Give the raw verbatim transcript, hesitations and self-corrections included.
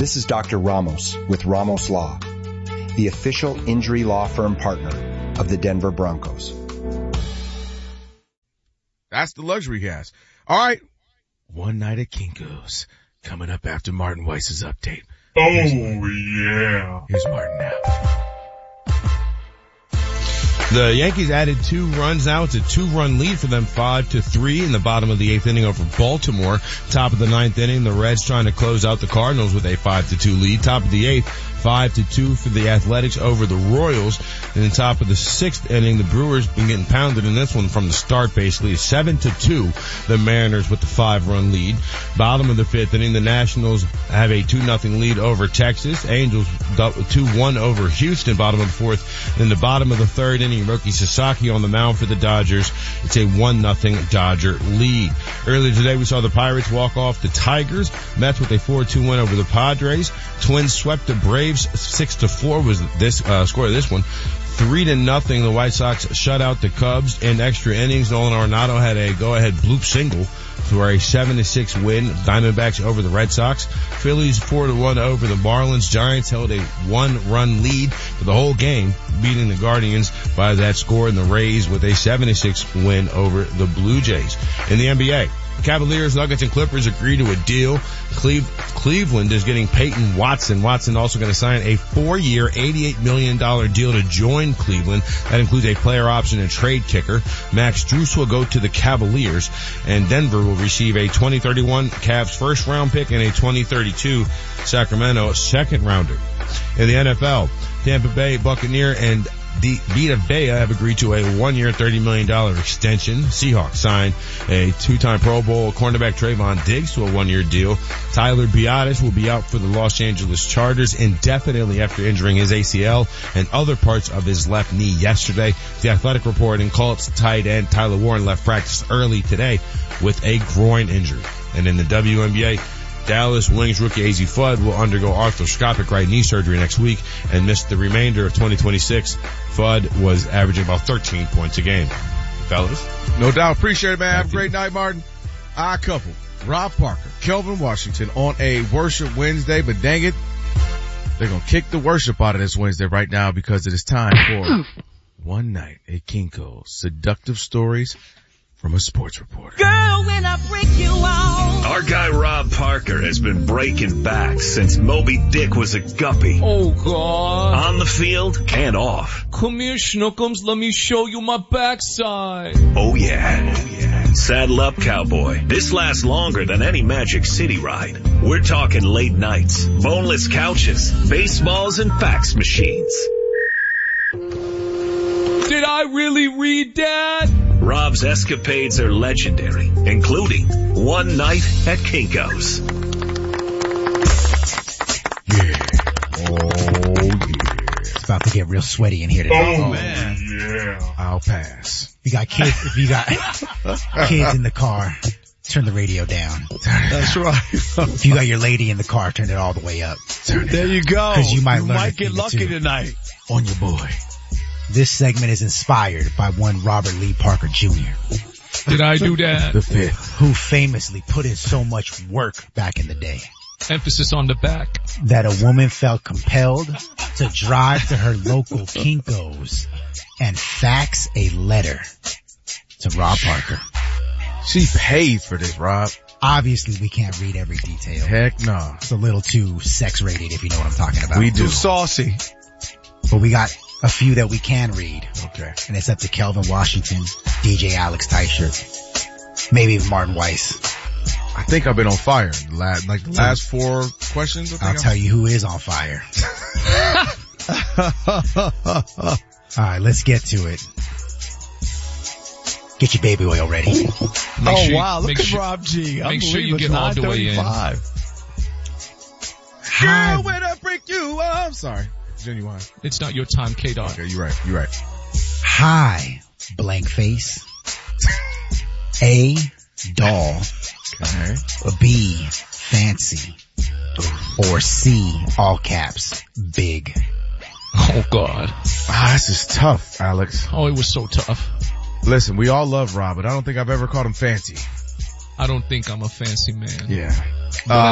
This is Doctor Ramos with Ramos Law, the official injury law firm partner of the Denver Broncos. That's the luxury he has. All right. One Night at Kinko's coming up after Martin Weiss's update. Oh, yeah. Here's Martin now. The Yankees added two runs now. It's a two-run lead for them, five to three in the bottom of the eighth inning over Baltimore. Top of the ninth inning, the Reds trying to close out the Cardinals with a five to two lead. Top of the eighth, five to two for the Athletics over the Royals. And then top of the sixth inning, the Brewers been getting pounded in this one from the start, basically. seven to two, the Mariners with the five-run lead. Bottom of the fifth inning, the Nationals have a two nothing lead over Texas. Angels two one over Houston, bottom of the fourth. Then the bottom of the third inning, Roki Sasaki on the mound for the Dodgers. It's a one nothing Dodger lead. Earlier today, we saw the Pirates walk off the Tigers. Mets with a four two win over the Padres. Twins swept the Braves. Six to four was this uh, score of this one. Three to nothing. The White Sox shut out the Cubs in extra innings. Nolan Arenado had a go-ahead bloop single for a seven to six win. Diamondbacks over the Red Sox. Phillies four to one over the Marlins. Giants held a one-run lead for the whole game, beating the Guardians by that score, and the Rays with a seven to six win over the Blue Jays. In the N B A, Cavaliers, Nuggets, and Clippers agree to a deal. Cleve- Cleveland is getting Peyton Watson. Watson also going to sign a four-year, eighty-eight million dollars deal to join Cleveland. That includes a player option and trade kicker. Max Strus will go to the Cavaliers, and Denver will receive a twenty thirty-one Cavs first-round pick and a twenty thirty-two Sacramento second-rounder. In the N F L, Tampa Bay Buccaneer and The Vita Vea have agreed to a one-year, thirty million dollars extension. Seahawks signed a two-time Pro Bowl cornerback Trayvon Diggs to a one-year deal. Tyler Biadasz will be out for the Los Angeles Chargers indefinitely after injuring his A C L and other parts of his left knee yesterday. The Athletic reporting Colts tight end Tyler Warren left practice early today with a groin injury. And in the W N B A, Dallas Wings rookie A Z Fudd will undergo arthroscopic right knee surgery next week and miss the remainder of twenty twenty-six. Fudd was averaging about thirteen points a game. Fellas? No doubt. Appreciate it, man. Have a great night, Martin. Our couple, Rob Parker, Kelvin Washington, on a Worship Wednesday, but dang it, they're going to kick the worship out of this Wednesday right now because it is time for One Night at Kinko's Seductive Stories from a Sports Reporter. Girl, when I break you out. Our guy Rob Parker has been breaking back since Moby Dick was a guppy. Oh, God. On the field and off. Come here, Schnookums. Let me show you my backside. Oh, yeah. Oh, yeah. Saddle up, cowboy. This lasts longer than any Magic City ride. We're talking late nights, boneless couches, baseballs, and fax machines. Did I really read that? Rob's escapades are legendary, including One Night at Kinko's. Yeah. Oh, yeah. It's about to get real sweaty in here today. Oh, Oh, man. yeah. I'll pass. If you got kids, if you got kids in the car, turn the radio down. That's right. If you got your lady in the car, turn it all the way up. There you go. Because you might learn a might get thing or lucky two. tonight. On your boy. This segment is inspired by one Robert Lee Parker Junior Did I do that? The fifth. who famously put in so much work back in the day Emphasis on the back. that a woman felt compelled to drive to her local Kinko's and fax a letter to Rob Parker. She paid for this, Rob. Obviously, we can't read every detail. Heck no. It's a little too sex-rated, if you know what I'm talking about. We do. Too saucy. But we got a few that we can read. Okay. And it's up to Kelvin Washington, D J Alex Teicher, maybe even Martin Weiss. I think I've been on fire. The last, like the last four questions. I think I'll tell you who is on fire. All right, let's get to it. Get your baby oil ready. Make oh, sure you- wow. Look make at sure- Rob G. make sure you Unbelievable. get all the way in. nine thirty-five. Hi, Girl, when I break you up. I'm sorry. Genuine. It's not your time, K-Dot. Okay, you're right. You're right. hi, blank face. A, doll. Okay. B, fancy. Or C, all caps, big. Oh, God. Ah, this is tough, Alex. Oh, it was so tough. Listen, we all love Rob, but I don't think I've ever called him fancy. I don't think I'm a fancy man. Yeah. But Uh,